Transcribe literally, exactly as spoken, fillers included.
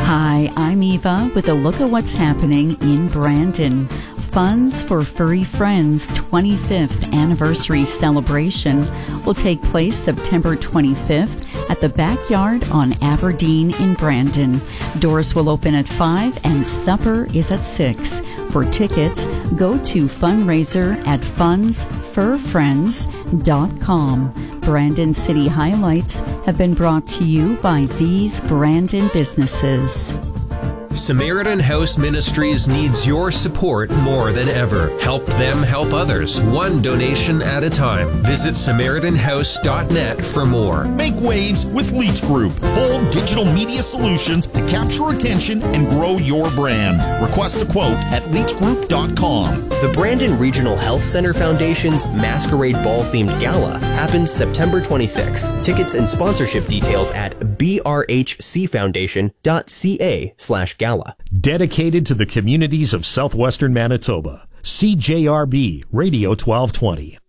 Hi, I'm Eva with a look at what's happening in Brandon. Funds for Furry Friends' twenty-fifth anniversary celebration will take place September twenty-fifth at the Backyard on Aberdeen in Brandon. Doors will open at five and supper is at six. For tickets, go to fundraiser at funds fur friends dot com. Brandon City highlights have been brought to you by these Brandon businesses. Samaritan House Ministries needs your support more than ever. Help them help others, one donation at a time. Visit samaritan house dot net for more. Make waves with Leach Group. Bold digital media solutions to capture attention and grow your brand. Request a quote at leach group dot com. The Brandon Regional Health Center Foundation's Masquerade Ball-themed gala happens September twenty-sixth. Tickets and sponsorship details at b r h c foundation dot c a slash gala. Dedicated to the communities of southwestern Manitoba. C J R B Radio twelve twenty.